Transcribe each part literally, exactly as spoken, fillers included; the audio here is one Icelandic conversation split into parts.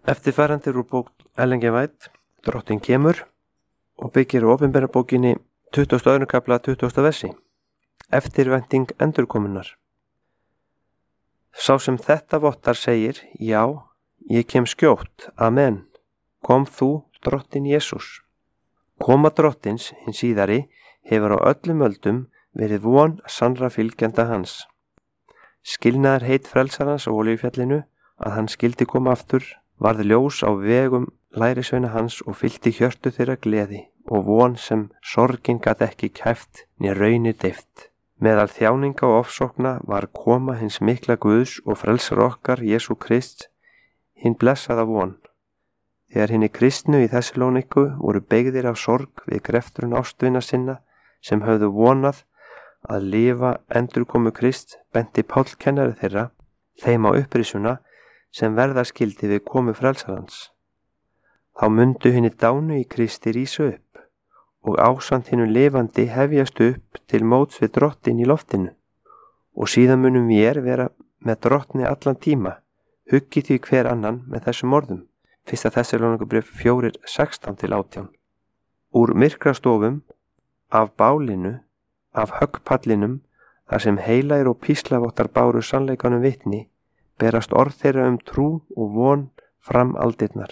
Eftirfarandi úr bók Ellen G. White, Drottinn kemur, og byggir á opinbera bókinni tuttugasta og öðrum kafla tuttugasta versi. Eftirvænting endurkomunnar. Sá sem þetta vottar segir, já, ég kem skjótt, amen. Kom þú, Drottinn Jesús. Koma Drottins, hinn síðari, hefur á öllum öldum verið von sannra fylgjanda hans. Skilnaðar heit frelsarans á Olíufjallinu að hann skildi koma aftur, varð ljós á vegum lærisveina hans og fyllti hjörtu þeirra gleði og von sem sorgin gat ekki kæft né raunir deyft. Meðal þjáninga og ofsókna var koma hins mikla Guðs og frelsar okkar Jesú Krist, hinn blessaða von. Þegar hinni kristnu í Þessalóníku voru beygðir af sorg við greftrun ástvina sinna sem höfðu vonað að lifa endurkomu Krist, benti Páll kennari þeirra þeim á upprisuna sem verða skildi við komu frelsarans. Þá mundu hinni dánu í Kristi rísa upp og ásamt hinnu lifandi hefjast upp til móts við Drottinn í loftinu og síðan munum vér vera með Drottni allan tíma, huggi því hver annan með þessum orðum. Fyrsta Þessalóníkubréf fjögur sextán til átján. Úr myrkrastofum, af bálinu, af höggpallinum, þar sem heilagir og píslavottar báru sannleikanum vitni, berast orð þeirra um trú og von fram aldirnar.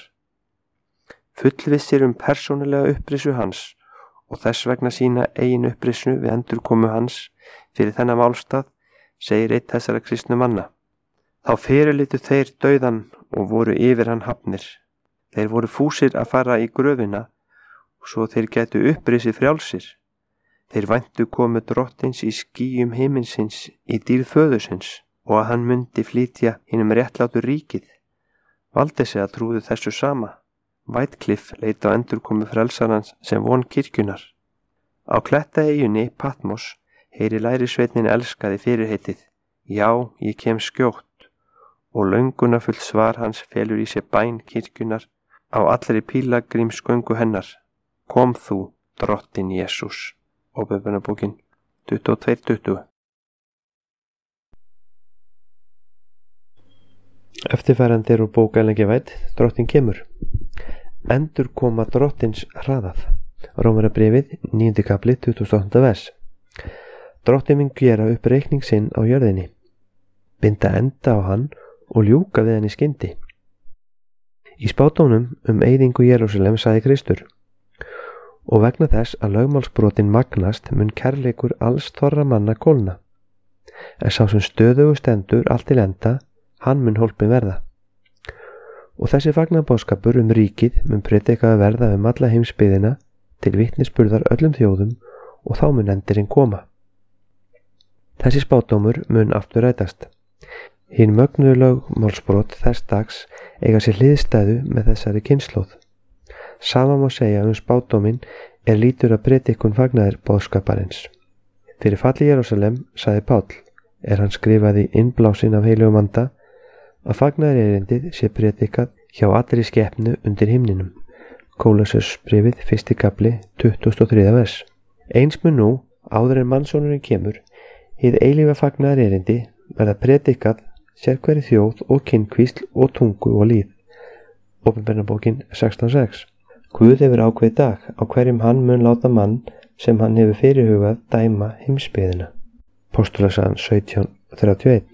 Fullvissir um persónulega upprisu hans og þess vegna sína eigin upprisu við endurkomu hans fyrir þennan málstað, segir einn þessara kristnu manna. Þá fyrirlitu þeir dauðan og voru yfir hann hafnir. Þeir voru fúsir að fara í gröfina og svo þeir gætu upprisið frjálsir. Þeir væntu komu Drottins í skýjum himinsins í dýrð föðursins og að hann mundi flytja hinum réttlátu ríkið. Valdesi að trúðu þessu sama. Whitecliff leit á endurkomu frelsarans sem von kirkjunar. Á klettaeyjunni Patmos heyri lærisveinninn elskaði fyrirheitið, já, ég kem skjótt, og löngunarfullt svar hans felur í sér bæn kirkjunar á allri pílagrímsgöngu hennar. Kom þú, Drottinn Jesús. Óperbunabókin tuttugu og tvö tuttugu. Eftirfarandi er úr bók Ellen G. White, Drottinn kemur. Endur koma Drottins hraðað. Rómarabréfið, níundi kafli, tuttugasta og áttunda vers. Drottinn mun gera upp reikning sinn á jörðinni, binda enda á hann og ljúka við hann í skyndi. Í spádómnum um eyðingu Jerúsalem sagði Kristur, og vegna þess að lögmálsbrotin magnast mun kærleikur alls þorra manna kólna. En sá sem stöðugu stendur allt til enda, hann mun hólpin verða. Og þessi fagnaðarboðskapur um ríkið mun predikaður verða um alla heimsbyggðina til vitnisburðar öllum þjóðum og þá mun endirinn koma. Þessi spádómur mun aftur rætast. Hinn mögnuðu lögmálsbrot þess dags eiga sér hliðstæðu með þessari kynslóð. Sama má segja um spádóminn er lítur að predikun fagnaðarboðskaparins. Fyrir falli Jerúsalem, sagði Páll, er hann skrifaði innblásinn af heilugum anda, að fagnaðarerindið sé predikað hjá allri skepnu undir himninum. Kólossarsbréfið, fyrsti kafli, tuttugasta og þriðja vers. Eins mun nú, áður en mannssonurinn kemur, hið eilífa fagnaðarerindi verða predikað sérhverri þjóð og kynnkvísl og tungu og líð. Opinberunarbókin sextán sex. Guð hefur ákveðið dag á hverjum hann mun láta mann sem hann hefur fyrirhugað dæma heimsbyggðina. Postulasagan sautján þrjátíu og eitt.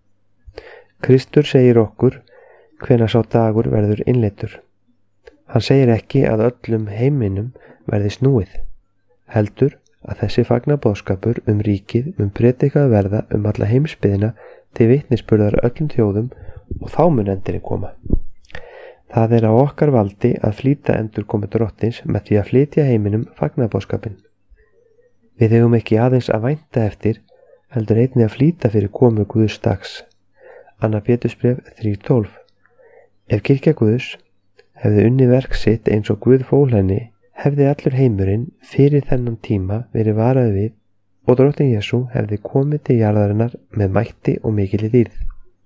Kristur segir okkur hvenær sá dagur verður innleiddur. Hann segir ekki að öllum heiminum verði snúið, heldur að þessi fagnaðarboðskapur um ríkið mun predikað verða um alla heimsbyggðina til vitnisburðar öllum þjóðum og þá mun endurinn koma. Það er á okkar valdi að flýta endurkomu Drottins með því að flytja heiminum fagnaðarboðskapinn. Við eigum ekki aðeins að vænta eftir, heldur einnig að flýta fyrir komu Guðs dags. Annar Pétursbréf þrjú tólf. Ef kirkja Guðs hefði unnið verk sitt eins og Guð fól henni, hefði allur heimurinn fyrir þennan tíma verið varaður við og Drottinn Jesú hefði komið til jarðarinnar með mætti og mikilli dýrð.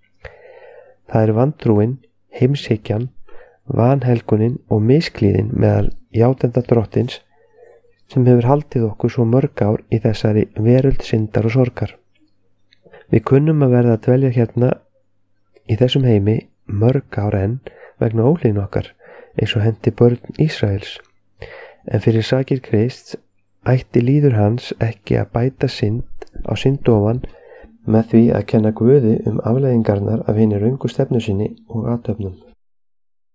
Það er vantrúin, heimshyggjan, vanhelgunin og misklíðin meðal játenda Drottins sem hefur haldið okkur svo mörg ár í þessari veröld syndar og sorgar. Við kunnum að verða að dvelja hérna í þessum heimi mörg ár enn vegna ólíðni okkar, eins og henti börn Ísraels. En fyrir sakir Krists ætti líður hans ekki að bæta synd á synd ofan með því að kenna Guði um afleiðingarnar af hinni röngu stefnu sinni og athöfnum.